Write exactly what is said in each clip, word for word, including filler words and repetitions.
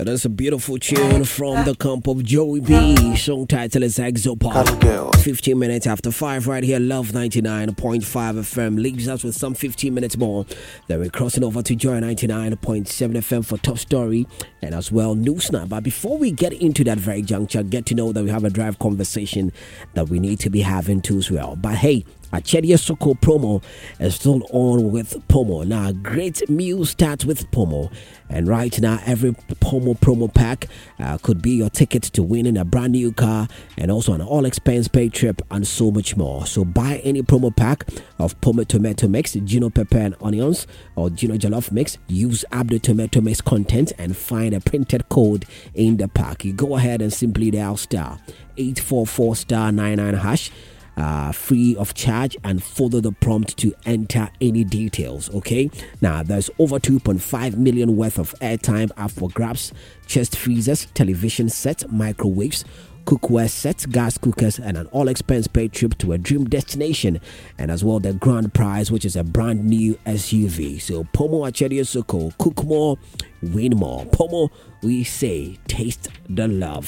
That's a beautiful tune from the camp of Joey B. Song title is Exopop. fifteen minutes after five right here, Love ninety-nine point five F M leaves us with some fifteen minutes more. Then we're crossing over to Joy ninety-nine point seven F M for Top Story and as well Newsnight. But before we get into that very juncture, get to know that we have a drive conversation that we need to be having too as well. But hey, Achedi Soko promo is still on with Pomo. Now, great meal starts with Pomo. And right now, every Pomo promo pack uh, could be your ticket to winning a brand new car and also an all-expense paid trip and so much more. So buy any promo pack of Pomo Tomato Mix, Gino Pepper and Onions, or Gino Jollof Mix. Use Abdo Tomato Mix content and find a printed code in the pack. You go ahead and simply dial star eight four four star nine nine hash. Uh, free of charge and follow the prompt to enter any details. Okay, now there's over two point five million worth of airtime up for grabs: chest freezers, television sets, microwaves, cookware sets, gas cookers, and an all-expense paid trip to a dream destination, and as well the grand prize, which is a brand new S U V. So Pomo Achedi Soko, cook more, win more. Pomo, we say, taste the love.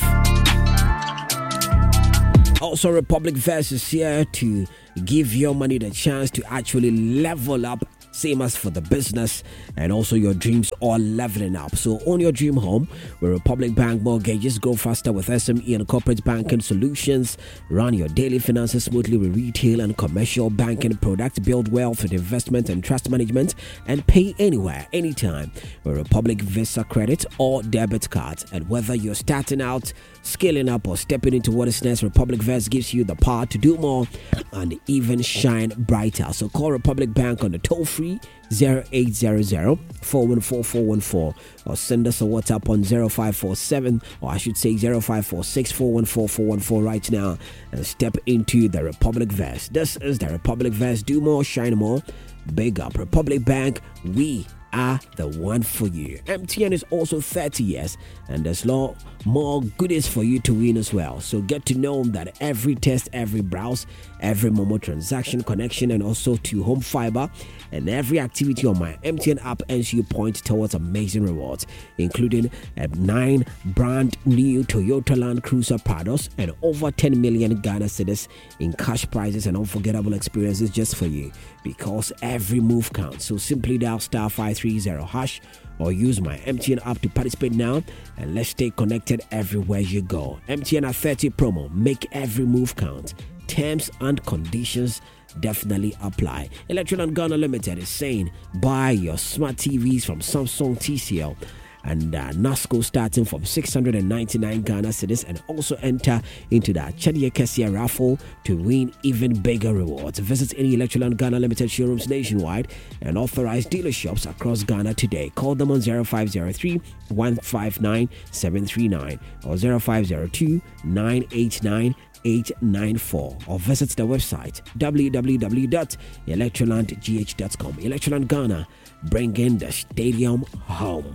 Also, Republic Verse is here to give your money the chance to actually level up, same as for the business, and also your dreams are leveling up. So own your dream home with Republic Bank Mortgages. Go faster with S M E and corporate banking solutions. Run your daily finances smoothly with retail and commercial banking products. Build wealth with investment and trust management, and pay anywhere, anytime with Republic Visa credit or debit cards. And whether you're starting out, scaling up, or stepping into what is next, Republic Vest gives you the power to do more and even shine brighter. So call Republic Bank on the toll-free zero eight zero zero, four one four, four one four or send us a WhatsApp on zero five four seven, or I should say zero five four six, four one four, four one four right now and step into the Republic Vest. This is the Republic Vest. Do more, shine more. Big up Republic Bank. We are the one for you. M T N is also thirty years, and there's lot more goodies for you to win as well. So get to know that every test, every browse, every Momo transaction connection, and also to home fiber, and every activity on my M T N app earns you points towards amazing rewards, including a nine brand new Toyota Land Cruiser Prados and over ten million Ghana cedis in cash prizes and unforgettable experiences just for you, because every move counts. So simply dial star five three zero hash or use my M T N app to participate now, and let's stay connected everywhere you go. M T N at thirty promo, make every move count. Terms and conditions definitely apply. Electroland Ghana Limited is saying buy your smart T Vs from Samsung, T C L and uh, NASCO starting from six hundred ninety-nine Ghana cedis, and also enter into the Achedi Kessia raffle to win even bigger rewards. Visit any Electroland Ghana Limited showrooms nationwide and authorized dealerships across Ghana today. Call them on zero five zero three, one five nine, seven three nine or zero five zero two, nine eight nine, eight nine four, or visit the website w w w dot electroland g h dot com. Electroland Ghana, bringing the stadium home.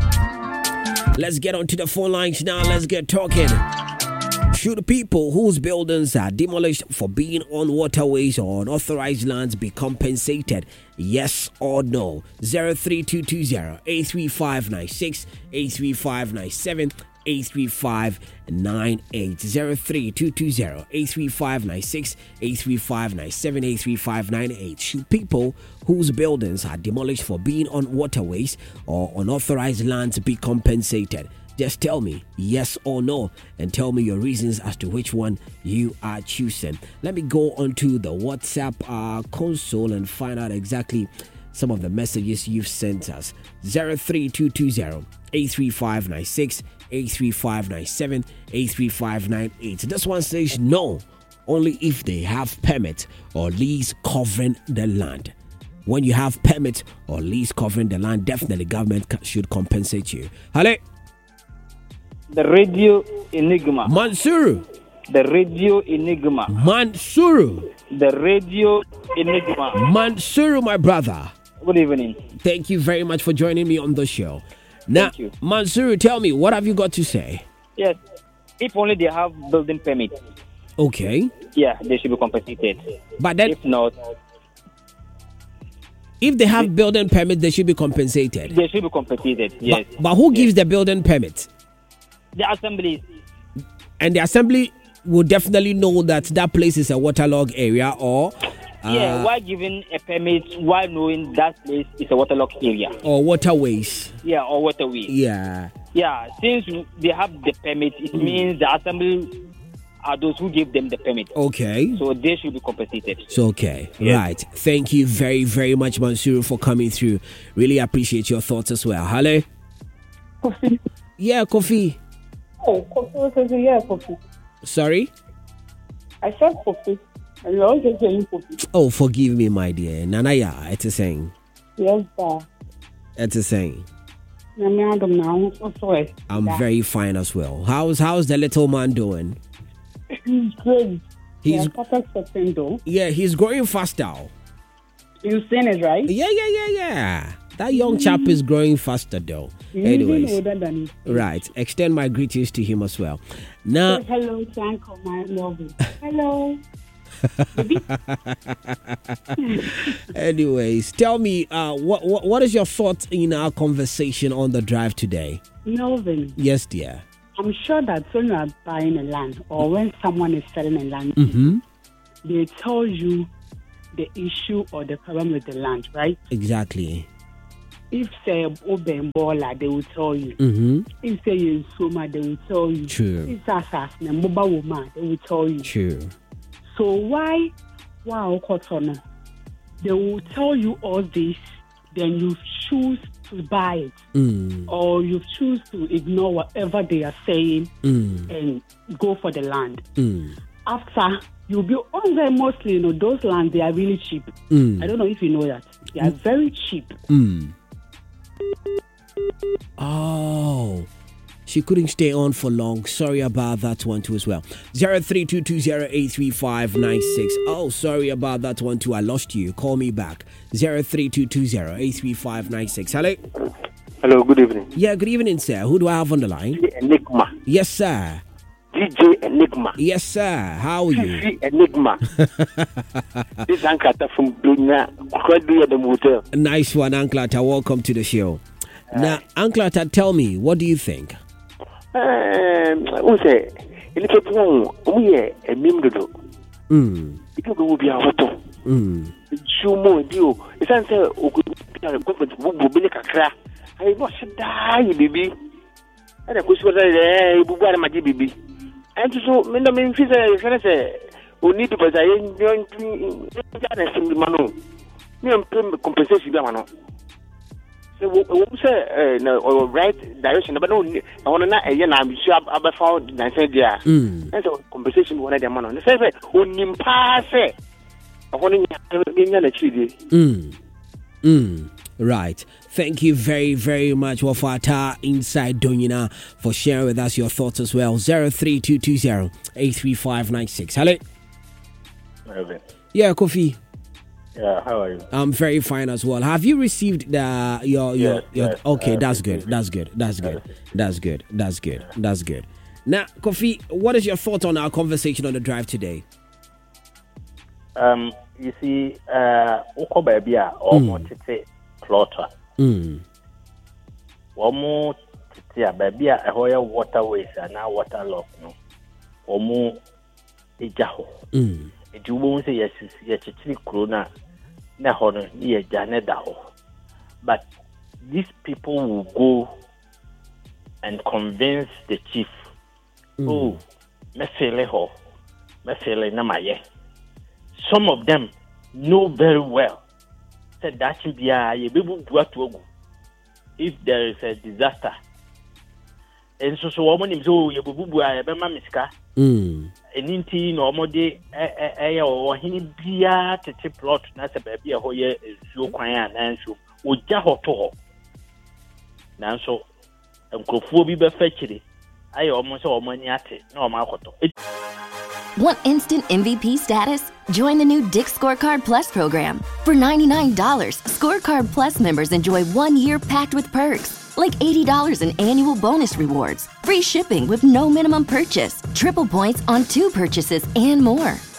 Let's get onto the phone lines now. Let's get talking. Should people whose buildings are demolished for being on waterways or unauthorized lands be compensated? Yes or no? zero three two two zero, eight three five nine six, eight three five nine seven, eight three five nine eight. zero three two two zero, eight three five nine six, eight three five nine seven, eight three five nine eight. Should people whose buildings are demolished for being on waterways or unauthorized lands be compensated? Just tell me yes or no, and tell me your reasons as to which one you are choosing. Let me go onto the WhatsApp uh, console and find out exactly some of the messages you've sent us. zero three two two zero, eight three five nine six, eight three five nine seven, eight three five nine eight. This one says no, only if they have permit or lease covering the land. When you have permit or lease covering the land, definitely government should compensate you. Hello? The Radio Enigma. Mansuru. The Radio Enigma. Mansuru. The Radio Enigma. Mansuru, my brother. Good evening. Thank you very much for joining me on the show. Now, Thank you. Mansuru, tell me, what have you got to say? Yes. If only they have building permit. Okay. Yeah, they should be compensated. But then, if not, If they have building permit, they should be compensated. They should be compensated, yes. But, but who yes. gives the building permit? The assembly. And the assembly will definitely know that that place is a waterlogged area, or uh, yeah, why giving a permit while knowing that place is a waterlogged area or waterways? Yeah, or waterway. Yeah, yeah. Since they have the permit, it mm. means the assembly are those who gave them the permit. Okay, so they should be compensated. So okay, yes. Right. Thank you very, very much, Mansour, for coming through. Really appreciate your thoughts as well. Hello. Kofi. Yeah, Kofi. Oh, Kofi. Yeah, Kofi. Sorry? I said Kofi. And you're also saying Kofi. Oh, forgive me, my dear. Nanaya, it's a saying. Yes, sir. It's a saying. I'm I'm very fine as well. How's how's the little man doing? He's great. He's yeah, yeah, he's growing faster. You've seen it, right? Yeah, yeah, yeah, yeah. That young chap is growing faster though. He's Anyways, older than he. Right. Extend my greetings to him as well. Now, hello, Franco, my love. Hello. Anyways, tell me, uh, what, what what is your thought in our conversation on the drive today? Melvin. Yes, dear. I'm sure that when you are buying a land or when someone is selling a land, mm-hmm. they tell you the issue or the problem with the land, right? Exactly. If say Oben Bola, they will tell you. Mm-hmm. If say you Soma, they will tell you. True. If Asas and Moba Woman, they will tell you. True. So why, wow, Kotona? They will tell you all this, then you choose to buy it, mm. or you choose to ignore whatever they are saying mm. and go for the land. Mm. After, you'll be on there mostly, you know, those lands, they are really cheap. Mm. I don't know if you know that. They are very cheap. Mm. Oh, she couldn't stay on for long. Sorry about that one too as well. zero three two two zero eight three five nine six. Oh, sorry about that one too. I lost you. Call me back. zero three two two zero eight three five nine six. Hello. Hello, good evening. Yeah, good evening, sir. Who do I have on the line? Enigma. Yes, sir. D J Enigma. Yes, sir. How are you? D J Enigma. This is Ankata from Dunya. Crowdly at the motel. Nice one, Anklata. Welcome to the show. Uh, now, Anklata, tell me, what do you think? Um, who say? It's a wrong. We are a mimdo. Hmm. It will be a photo. Hmm. Shumo, you. It's answer. Who be a crack. I was die, baby. And I was a Bugara Maji baby. And so, Menda Memphis, I say, who need to buy a young Manu. Me and compensation. So, we say, no, right direction, but no, I want to know, and I'm sure I've found I said, yeah. And so, compensation one of them on the same way, who pass it. I want to get a treaty. Mm. Mm. Right. Thank you very, very much, Wafata Inside Donina, for sharing with us your thoughts as well. zero three two two zero eight three five nine six. Hello. Melvin. Yeah, Kofi. Yeah, how are you? I'm very fine as well. Have you received the your your, yes, your yes, okay, uh, that's good. That's good. That's good. That's good. That's good. That's good. Now, Kofi, what is your thought on our conversation on the drive today? Um, you see, uh, Oko Babia or Montete Plotter. Mm. Omo Titia Babia, a Hoya waterways and now waterlock. No, Omo Ejaho. Mm. It won't say yes, yes, it's Corona. Na hono ye jane da ho. But these people will go and convince the chief, mm. oh, me fele ho, me fele na maye. Some of them know very well that that should be a ye bebu buatu if there is a disaster. And so so woman him so ye bebu bua be ma miska. Mm. Eninti no omode eh o hini bia tete plot na se ba bia ho ye nsuo kwan a na nsuo ogya ho to ho na nso enkrofo bi be fa kire aye omo se omo ni ate na omo akoto. Want instant M V P status? Join the new Dick Scorecard Plus program. For ninety-nine dollars, Scorecard Plus members enjoy one year packed with perks, like eighty dollars in annual bonus rewards, free shipping with no minimum purchase, triple points on two purchases, and more.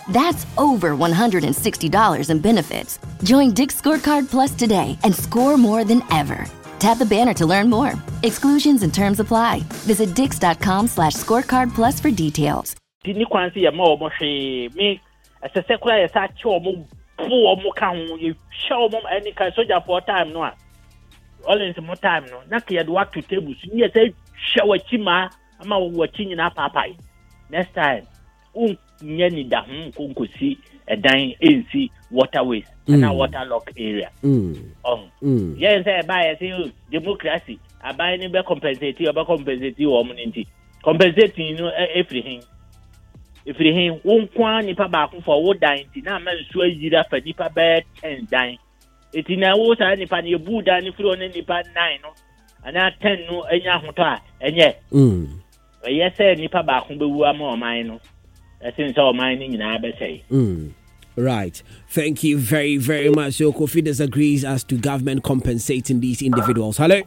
That's over one hundred sixty dollars in benefits. Join Dick's Scorecard Plus today and score more than ever. Tap the banner to learn more. Exclusions and terms apply. Visit dix.com slash scorecard plus for details. Dini kwansi ya mo mo hwe me asese kura ya sa che omo pu omo ka ho ye show omo any kind soldier for time no all in some time no na ke do work to table so ye say show chima ama wo chi na papai next time un nye ni da hu konkosi edan ensi waterways and a waterlock area Mm. oh Mm. yeah say buy say democracy abai ni be compensate you be compensate you omo nti compensating you know everything everything won kwa nipa ba ko for wo dan ti na ma nso ayira fa nipa be ten dan eti na wo sa nipa ne bu dan ni fro ne nipa nine no ana ten no anya hoto a enye Mm. yes say nipa ba ko be wu ama o man no etin so o man ni nyina be say Mm. Right. Thank you very, very much. So Kofi disagrees as to government compensating these individuals. Hello?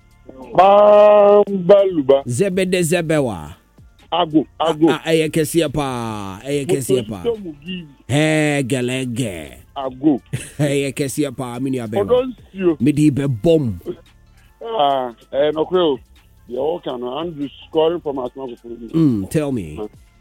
Bambaluba. Zebede Zebewa. Ago, ago. Aya kesia pa. Aya kesia pa. Hey, galege. Ago. Aya kesia pa. Mini abe. Odon sio. Midi be bomb. Ah, eh, no kweo. The all can Andrew scoring from Asma. Mm, tell me.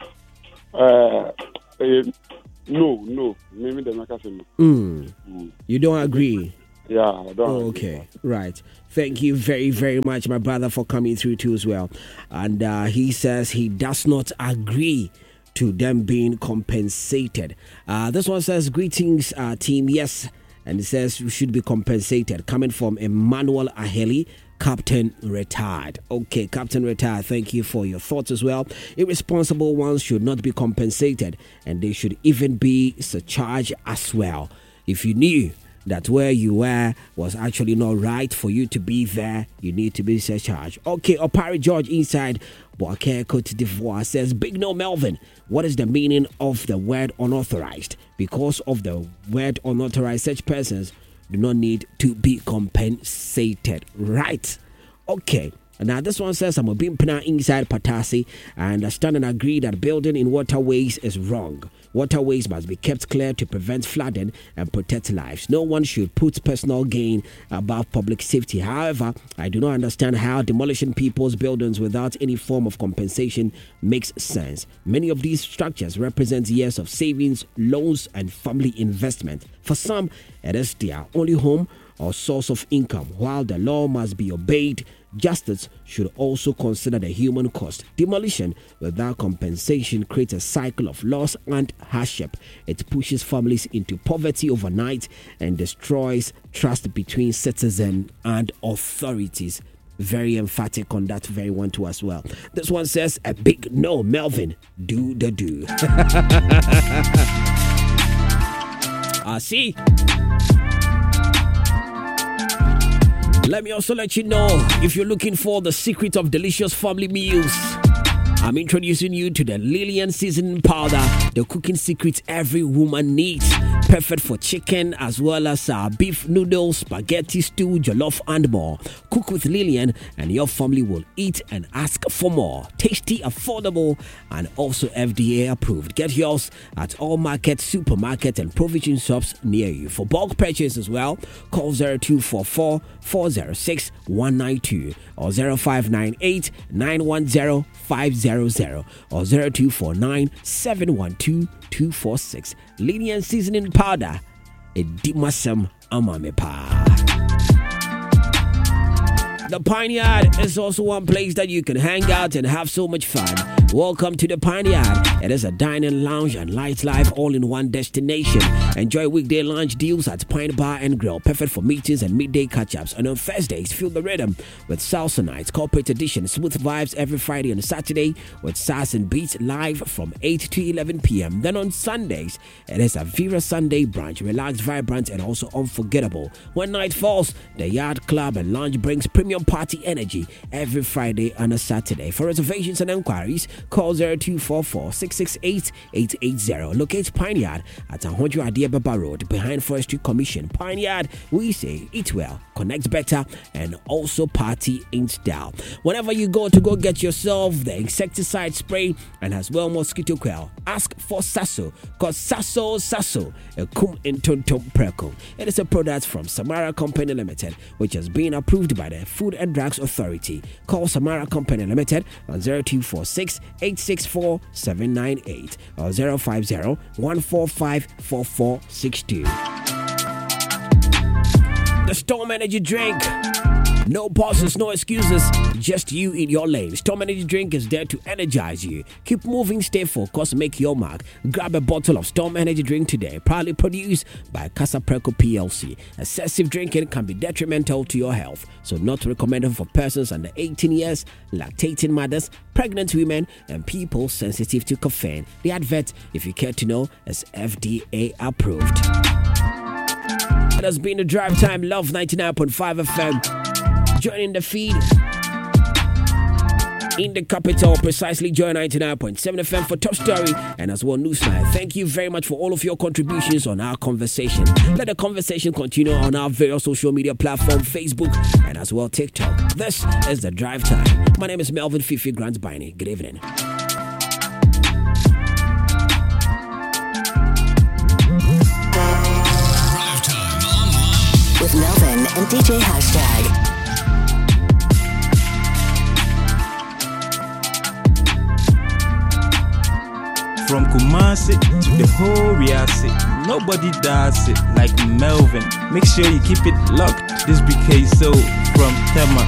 Uh, uh, no, no. Maybe the Macassin. Mm. Mm. You don't agree? Yeah, I don't. Oh, okay, right. Thank you very, very much, my brother, for coming through too as well. And uh, he says he does not agree to them being compensated. Uh, this one says, greetings, uh, team. Yes. And it says we should be compensated. Coming from Emmanuel Aheli, Captain Retired. Okay, Captain Retired, thank you for your thoughts as well. Irresponsible ones should not be compensated, and they should even be surcharged as well. If you knew that where you were was actually not right for you to be there, you need to be surcharged. Okay, Opari George inside Boaké Cote d'Ivoire says, Big No Melvin, what is the meaning of the word unauthorized? Because of the word unauthorized, such persons do not need to be compensated. Right. Okay. Now this one says, I'm a bimpna inside Patasi. I understand and agree that building in waterways is wrong. Waterways must be kept clear to prevent flooding and protect lives. No one should put personal gain above public safety. However, I do not understand how demolishing people's buildings without any form of compensation makes sense. Many of these structures represent years of savings, loans, and family investment. For some, it is their only home or source of income. While the law must be obeyed, justice should also consider the human cost. Demolition without compensation creates a cycle of loss and hardship. It pushes families into poverty overnight and destroys trust between citizen and authorities. Very emphatic on that very one too as well. This one says, a big no, Melvin. Do the do. I see. Let me also let you know, if you're looking for the secret of delicious family meals, I'm introducing you to the Lillian seasoning powder, the cooking secret every woman needs. Perfect for chicken as well as uh, beef noodles, spaghetti, stew, jollof and more. Cook with Lillian and your family will eat and ask for more. Tasty, affordable and also F D A approved. Get yours at all market, supermarket and provision shops near you. For bulk purchase as well, call zero two four four, four zero six, one nine two or zero five nine eight, nine one zero, five zero zero or zero two four nine, seven one two, two four six. Lillian seasoning powder, a dimasam amamepa. The Pine Yard is also one place that you can hang out and have so much fun. Welcome to the Pine Yard. It is a dining, lounge, and nightlife all in one destination. Enjoy weekday lunch deals at Pine Bar and Grill, perfect for meetings and midday catch-ups. And on Thursdays, feel the rhythm with Salsa Nights, Corporate Edition, Smooth Vibes every Friday and Saturday with Sass and Beats live from eight to eleven p.m. Then on Sundays, it is a Vera Sunday brunch, relaxed, vibrant, and also unforgettable. When night falls, the Yard Club and Lounge brings premium party energy every Friday and a Saturday. For reservations and enquiries, call zero two four four, six six eight, eight eight zero. Locate Pine Yard at one hundred Adiababa Road behind Forestry Commission. Pine Yard, we say eat well, connect better, and also party in style. Whenever you go to go get yourself the insecticide spray and as well mosquito coil, ask for Sasso, because Sasso Sasso a kum in tontom preco. It is a product from Samara Company Limited, which has been approved by the Food and Drugs Authority. Call Samara Company Limited on zero two four six, eight six four, seven nine eight or zero five zero, one four five, four four six two. The Storm Energy Drink. No pauses, no excuses, just you in your lane. Storm Energy Drink is there to energize you. Keep moving, stay focused, make your mark. Grab a bottle of Storm Energy Drink today. Proudly produced by Casa Preco P L C. Excessive drinking can be detrimental to your health, so not recommended for persons under eighteen years, lactating mothers, pregnant women, and people sensitive to caffeine. The advert, if you care to know, is F D A approved. It has been a Drive Time Love ninety-nine point five F M. Joining the feed in the capital, precisely join ninety-nine point seven F M for Top Story and as well Newsnight. Thank you very much for all of your contributions on our conversation. Let the conversation continue on our various social media platforms, Facebook and as well TikTok. This is the Drive Time. My name is Melvin Fifi Grant Biney. Good evening. Drive Time Online with Melvin and D J Hashtag. From Kumasi to the whole Riasi, nobody does it like Melvin. Make sure you keep it locked. This B K So from Tema.